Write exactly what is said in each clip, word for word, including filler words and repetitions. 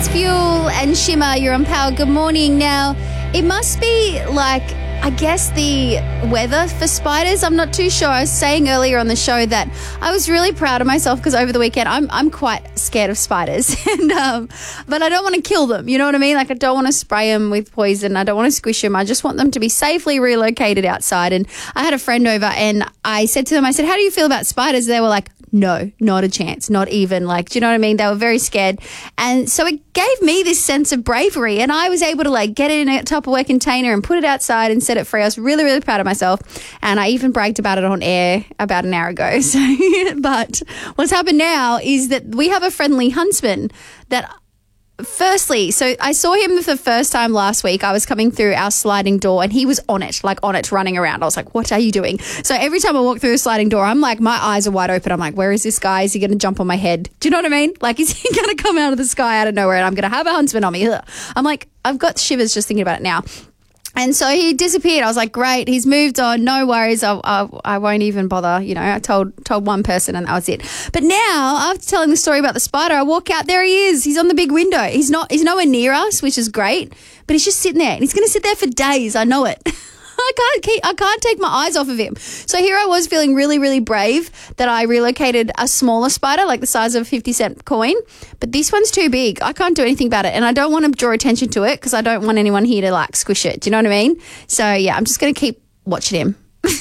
it's Fuel and Shimmer. You're on Power. Good morning. Now, it must be like, I guess, the weather for spiders. I'm not too sure. I was saying earlier on the show that I was really proud of myself because over the weekend I'm I'm quite scared of spiders, and um, but I don't want to kill them. You know what I mean? Like, I don't want to spray them with poison. I don't want to squish them. I just want them to be safely relocated outside. And I had a friend over, and I said to them, I said, "How do you feel about spiders?" They were like, "No, not a chance, not even." Like, do you know what I mean? They were very scared. And so it gave me this sense of bravery, and I was able to like get it in a Tupperware container and put it outside and set it free. I was really, really proud of myself, and I even bragged about it on air about an hour ago. So, but what's happened now is that we have a friendly huntsman that... Firstly, so I saw him for the first time last week. I was coming through our sliding door and he was on it, like on it, running around. I was like, what are you doing? So every time I walk through the sliding door, I'm like, my eyes are wide open. I'm like, where is this guy? Is he going to jump on my head? Do you know what I mean? Like, is he going to come out of the sky out of nowhere and I'm going to have a huntsman on me? Ugh. I'm like, I've got shivers just thinking about it now. And so he disappeared. I was like, great, he's moved on. No worries. I, I, I won't even bother. You know, I told told one person and that was it. But now, after telling the story about the spider, I walk out, there he is. He's on the big window. He's not. He's nowhere near us, which is great. But he's just sitting there. And he's going to sit there for days. I know it. I can't keep, I can't take my eyes off of him. So here I was feeling really, really brave that I relocated a smaller spider, like the size of a fifty cent coin. But this one's too big. I can't do anything about it. And I don't want to draw attention to it because I don't want anyone here to like squish it. Do you know what I mean? So yeah, I'm just going to keep watching him.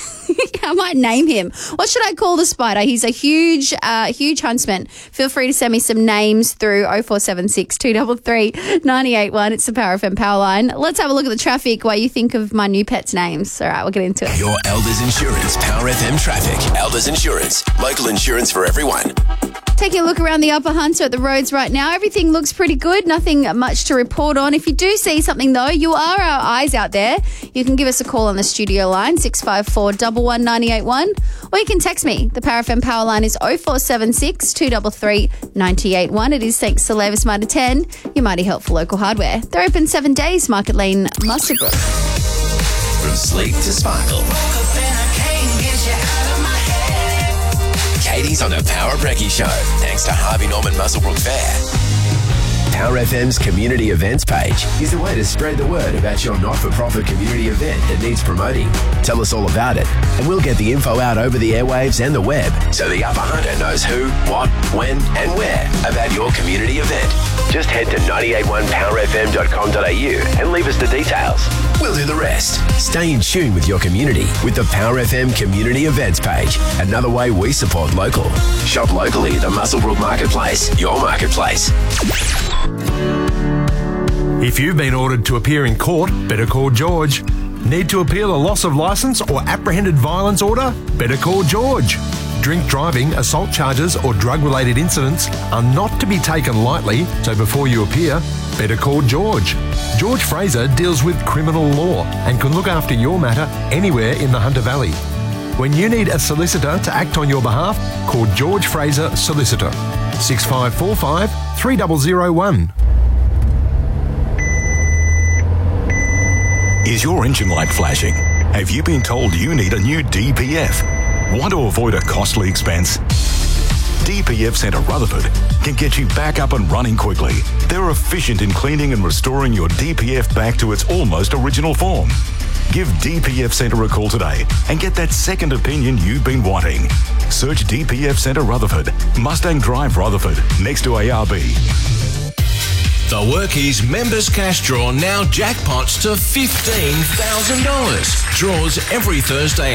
I might name him. What should I call the spider? He's a huge, uh, huge huntsman. Feel free to send me some names through oh four seven six, two three three, nine eight one. It's the Power F M Power Line. Let's have a look at the traffic while you think of my new pet's names. All right, we'll get into it. Your Elders Insurance Power F M traffic. Elders Insurance. Local insurance for everyone. Taking a look around the Upper Hunter at the roads right now. Everything looks pretty good. Nothing much to report on. If you do see something, though, you are our eyes out there. You can give us a call on the studio line, six five four, one one nine eight one. Or you can text me. The Power F M Power Line is oh four seven six, two three three, nine eight one. It is thanks to Lavis Mitre ten, your mighty helpful local hardware. They're open seven days, Market Lane, Muswellbrook. From sleep to sparkle. Katie's on the Power Brekkie Show, thanks to Harvey Norman Muswellbrook Fair. Power F M's community events page is the way to spread the word about your not-for-profit community event that needs promoting. Tell us all about it, and we'll get the info out over the airwaves and the web so the Upper Hunter knows who, what, when, and where about your community event. Just head to nine eight one power f m dot com dot a u and leave us the details. We'll do the rest. Stay in tune with your community with the Power F M community events page. Another way we support local. Shop locally at the Muswellbrook Marketplace, your marketplace. If you've been ordered to appear in court, better call George. Need to appeal a loss of licence or apprehended violence order? Better call George. Drink driving, assault charges or drug-related incidents are not to be taken lightly, so before you appear, better call George. George Fraser deals with criminal law and can look after your matter anywhere in the Hunter Valley. When you need a solicitor to act on your behalf, call George Fraser Solicitor. six five four five, three zero zero one. Is your engine light flashing? Have you been told you need a new D P F? Want to avoid a costly expense? D P F Centre Rutherford can get you back up and running quickly. They're efficient in cleaning and restoring your D P F back to its almost original form. Give D P F Centre a call today and get that second opinion you've been wanting. Search D P F Centre Rutherford, Mustang Drive Rutherford, next to A R B. The Workies Members Cash Draw now jackpots to fifteen thousand dollars. Draws every Thursday